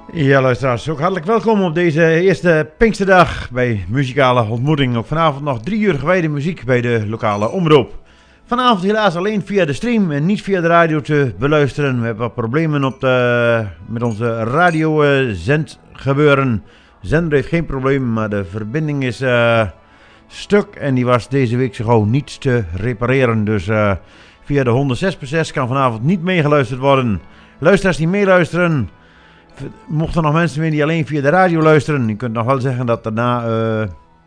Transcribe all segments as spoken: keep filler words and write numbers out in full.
Ja, luisteraars, ook hartelijk welkom op deze eerste Pinksterdag bij Muzikale Ontmoeting. Ook vanavond nog drie uur gewijde muziek bij de lokale omroep. Vanavond helaas alleen via de stream en niet via de radio te beluisteren. We hebben wat problemen op de, met onze radiozendgebeuren. Zender heeft geen probleem, maar de verbinding is uh, stuk en die was deze week zo gauw niet te repareren. Dus uh, via de honderdzes punt zes kan vanavond niet meegeluisterd worden. Luisteraars die meeluisteren, mochten er nog mensen zijn die alleen via de radio luisteren. Je kunt nog wel zeggen dat er na, uh,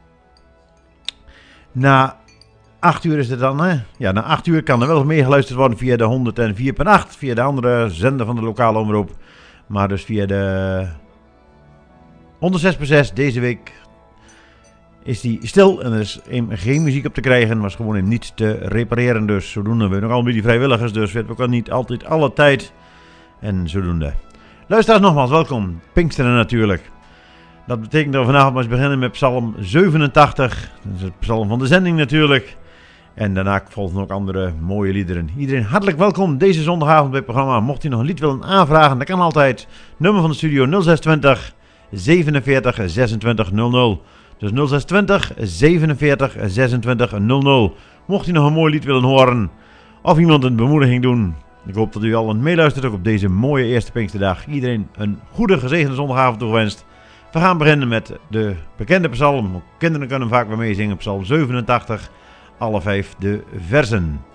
na acht uur is het dan, hè? Ja, na acht uur kan er wel meegeluisterd worden via de honderdvier punt acht, via de andere zender van de lokale omroep. Maar dus via de honderdzes punt zes deze week is die stil en er is geen muziek op te krijgen, was gewoon niet te repareren. Dus zodoende, we hebben nog allemaal die vrijwilligers, dus we hebben ook niet altijd alle tijd en zodoende. Luisteraars, nogmaals welkom. Pinksteren natuurlijk. Dat betekent dat we vanavond maar eens beginnen met psalm zevenentachtig. Dat is het psalm van de zending natuurlijk. En daarna volgen ook andere mooie liederen. Iedereen hartelijk welkom deze zondagavond bij het programma. Mocht u nog een lied willen aanvragen, dat kan altijd. Nummer van de studio nul zes twintig zevenenveertig zesentwintig nul nul. Dus nul zes twintig zevenenveertig zesentwintig nul nul. Mocht u nog een mooi lied willen horen of iemand een bemoediging doen. Ik hoop dat u allen meeluistert ook op deze mooie eerste Pinksterdag. Iedereen een goede, gezegende zondagavond toegewenst. We gaan beginnen met de bekende psalm. Kinderen kunnen vaak weer meezingen op psalm zevenentachtig. Alle vijf de versen.